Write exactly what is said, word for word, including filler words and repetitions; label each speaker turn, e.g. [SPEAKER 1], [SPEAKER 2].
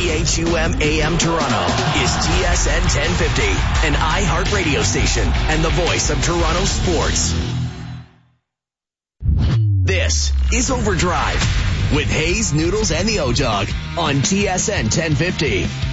[SPEAKER 1] C H U M A M Toronto is T S N ten fifty, an iHeart radio station and the voice of Toronto sports. This is Overdrive with Hayes, Noodles, and the O-Dog on T S N ten fifty.